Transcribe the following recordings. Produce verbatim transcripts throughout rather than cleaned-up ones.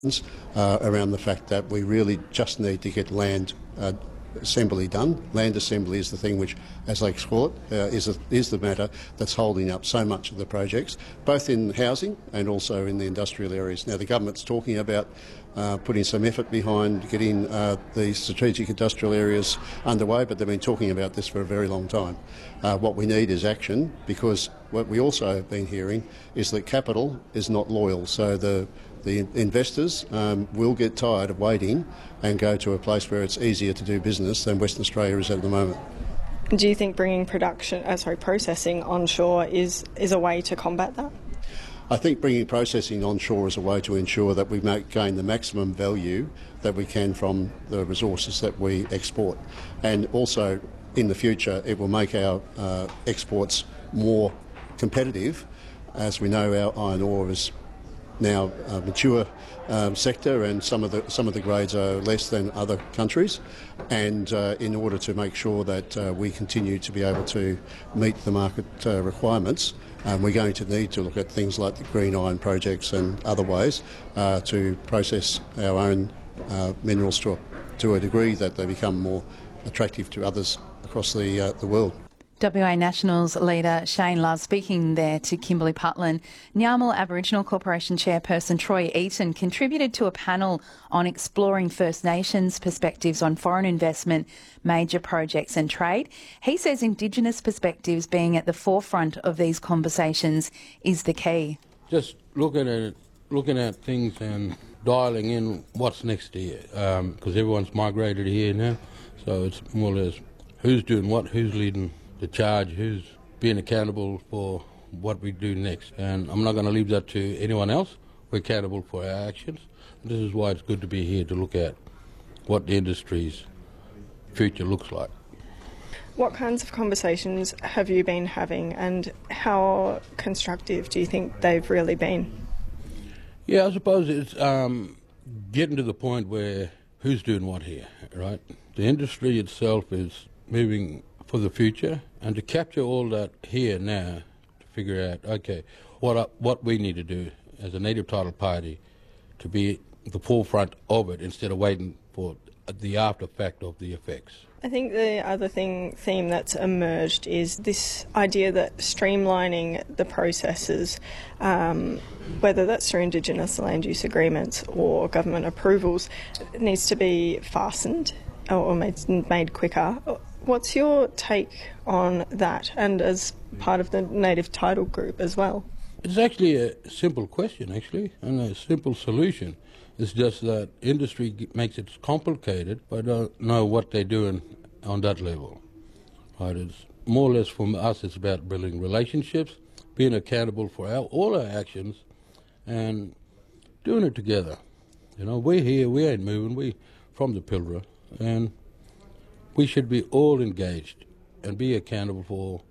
uh, around the fact that we really just need to get land uh, assembly done. Land assembly is the thing which, as they call it, uh, is, a, is the matter that's holding up so much of the projects, both in housing and also in the industrial areas. Now, the government's talking about uh, putting some effort behind getting uh, the strategic industrial areas underway, but they've been talking about this for a very long time. Uh, what we need is action, because what we also have been hearing is that capital is not loyal. So the The investors um, will get tired of waiting and go to a place where it's easier to do business than Western Australia is at the moment. Do you think bringing production, uh, sorry, processing onshore is, is a way to combat that? I think bringing processing onshore is a way to ensure that we make, gain the maximum value that we can from the resources that we export. And also, in the future, it will make our uh, exports more competitive. As we know, our iron ore is now a mature um, sector, and some of the some of the grades are less than other countries, and uh, in order to make sure that uh, we continue to be able to meet the market uh, requirements, um, we're going to need to look at things like the green iron projects and other ways uh, to process our own uh, minerals to a, to a degree that they become more attractive to others across the uh, the world. W A Nationals leader Shane Love speaking there to Kimberley Putland. Nyamal Aboriginal Corporation chairperson Troy Eaton contributed to a panel on exploring First Nations perspectives on foreign investment, major projects and trade. He says Indigenous perspectives being at the forefront of these conversations is the key. Just looking at it, looking at things and dialling in what's next here, because um, everyone's migrated here now, so it's more or less who's doing what, who's leading the charge, who's being accountable for what we do next. And I'm not going to leave that to anyone else. We're accountable for our actions. This is why it's good to be here to look at what the industry's future looks like. What kinds of conversations have you been having, and how constructive do you think they've really been? Yeah, I suppose it's um, getting to the point where who's doing what here, right? The industry itself is moving for the future, and to capture all that here now, to figure out, okay, what uh, what we need to do as a native title party to be the forefront of it instead of waiting for the after fact of the effects. I think the other thing theme that's emerged is this idea that streamlining the processes, um, whether that's through Indigenous land use agreements or government approvals, needs to be fastened or made, made quicker. What's your take on that, and as part of the native title group as well? It's actually a simple question, actually, and a simple solution. It's just that industry makes it complicated, but don't know what they're doing on that level. Right? It's more or less from us, it's about building relationships, being accountable for our, all our actions, and doing it together. You know, we're here, we ain't moving, we from the Pilbara, and we should be all engaged and be accountable for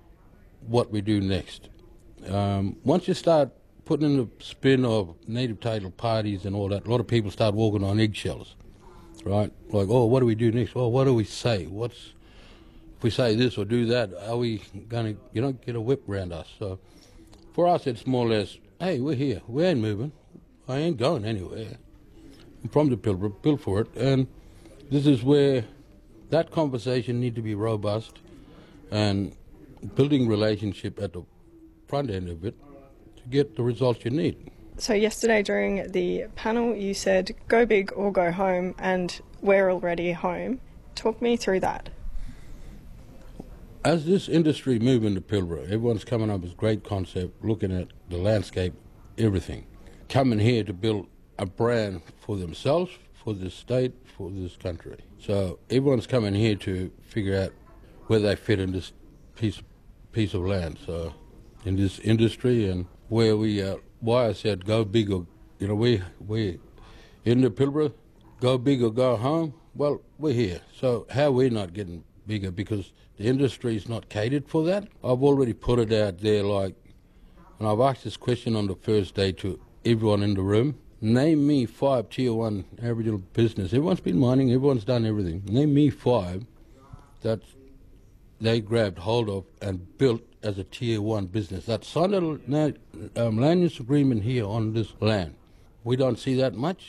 what we do next. Um, once you start putting in the spin of native title parties and all that, a lot of people start walking on eggshells, right? Like, oh, what do we do next? Oh, what do we say? What's if we say this or do that? Are we going to, you know, get a whip around us? So for us, it's more or less, hey, we're here. We ain't moving. I ain't going anywhere. I'm from the Pilbara, built for it, and this is where that conversation need to be robust and building relationship at the front end of it to get the results you need. So yesterday during the panel you said go big or go home, and we're already home. Talk me through that. As this industry moves into Pilbara, everyone's coming up with a great concept, looking at the landscape, everything. Coming here to build a brand for themselves, for this state, for this country. So everyone's coming here to figure out where they fit in this piece piece of land. So in this industry, and where we, uh, why I said go big or, you know, we we in the Pilbara, go big or go home. Well, we're here. So how are we not getting bigger? Because the industry is not catered for that. I've already put it out there, like, and I've asked this question on the first day to everyone in the room. Name me five tier one Aboriginal business. Everyone's been mining, everyone's done everything. Name me five that they grabbed hold of and built as a tier one business that signed a um, land use agreement here on this land. We don't see that much.